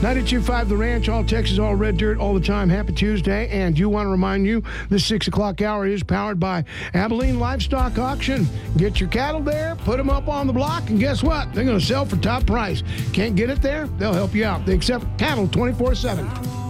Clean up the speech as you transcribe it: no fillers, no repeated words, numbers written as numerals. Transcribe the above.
92.5 The Ranch, all Texas, all red dirt, all the time. Happy Tuesday. And you want to remind you, this 6 o'clock hour is powered by Abilene Livestock Auction. Get your cattle there, put them up on the block, and guess what? They're going to sell for top price. Can't get it there? They'll help you out. They accept cattle 24/7.